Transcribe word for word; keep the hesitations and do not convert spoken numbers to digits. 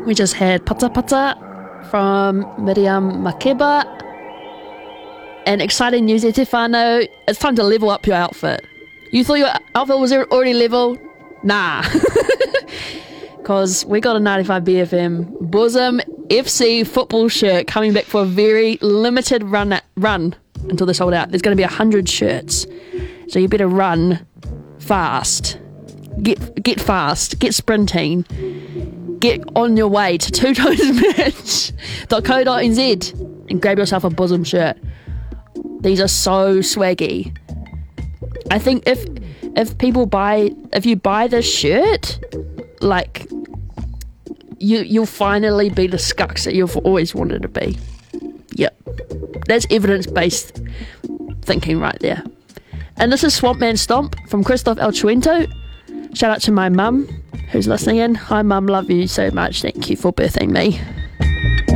We just had Pata Pata from Miriam Makeba. And exciting news, E Te Whānau, it's time to level up your outfit. You thought your outfit was already level? Nah. Because we got a ninety-five B F M Bosom F C football shirt coming back for a very limited run run until they're sold out. There's going to be one hundred shirts. So you better run fast. Get get fast. Get sprinting. Get on your way to two tones merch dot co dot n z and grab yourself a Bosom shirt. These are so swaggy. I think if if people buy if you buy this shirt, like you you'll finally be the scucks that you've always wanted to be. Yep. That's evidence-based thinking right there. And this is Swampman Stomp from Christoph El Chuento. Shout out to my mum who's listening in. Hi mum, love you so much. Thank you for birthing me.